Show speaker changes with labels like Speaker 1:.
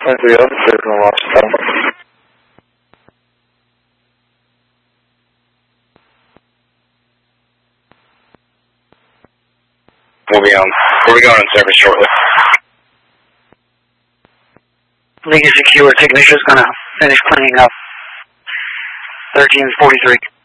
Speaker 1: Cuidado, signal lost.
Speaker 2: We'll be going in service shortly.
Speaker 3: League is secure. Technician's gonna finish cleaning up. 1343.